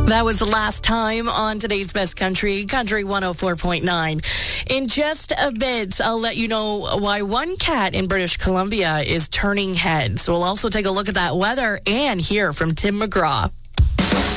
That was the last time on today's Best Country 104.9. In just a bit, I'll let you know why one cat in British Columbia is turning heads. We'll also take a look at that weather and hear from Tim McGraw.